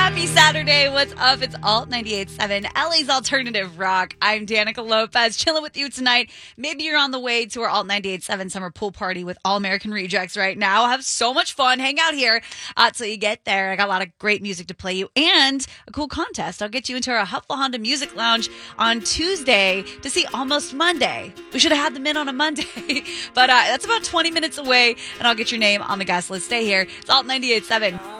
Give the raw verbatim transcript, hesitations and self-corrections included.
Happy Saturday. What's up? It's Alt ninety-eight point seven, L A's Alternative Rock. I'm Danica Lopez, chilling with you tonight. Maybe you're on the way to our Alt ninety-eight point seven summer pool party with All American Rejects right now. Have so much fun. Hang out here uh, till you get there. I got a lot of great music to play you and a cool contest. I'll get you into our Huffle Honda Music Lounge on Tuesday to see Almost Monday. We should have had them in on a Monday, but uh, that's about twenty minutes away, and I'll get your name on the guest list. Stay here. It's Alt ninety-eight point seven.